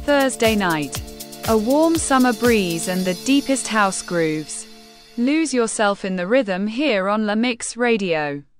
Thursday night. A warm summer breeze and the deepest house grooves. Lose yourself in the rhythm here on La Mix Radio.